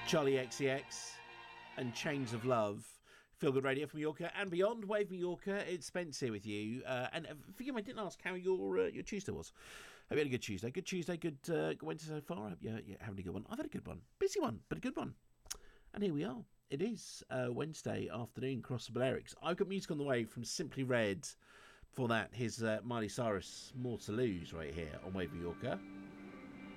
Charlie XCX and Chains of Love. Feel Good Radio from Mallorca and beyond. Wave Mallorca, it's Spence here with you. And forgive me, I didn't ask how your Tuesday was. Hope you had a good Tuesday. Good Tuesday, good Wednesday so far. I hope you're having a good one. I've had a good one. Busy one, but a good one. And here we are. It is Wednesday afternoon, Cross the Balearics. I've got music on the way from Simply Red. Before that, here's Miley Cyrus, More to Lose, right here on Wave Mallorca.